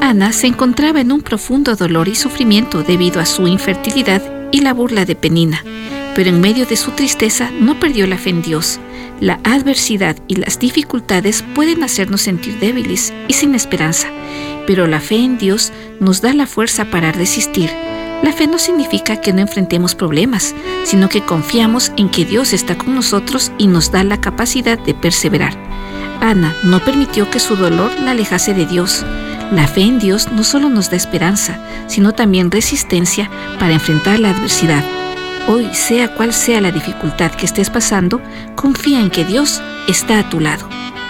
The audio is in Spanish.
Ana se encontraba en un profundo dolor y sufrimiento debido a su infertilidad y la burla de Penina, pero en medio de su tristeza no perdió la fe en Dios. La adversidad y las dificultades pueden hacernos sentir débiles y sin esperanza, pero la fe en Dios nos da la fuerza para resistir. La fe no significa que no enfrentemos problemas, sino que confiamos en que Dios está con nosotros y nos da la capacidad de perseverar. Ana no permitió que su dolor la alejase de Dios. La fe en Dios no solo nos da esperanza, sino también resistencia para enfrentar la adversidad. Hoy, sea cual sea la dificultad que estés pasando, confía en que Dios está a tu lado.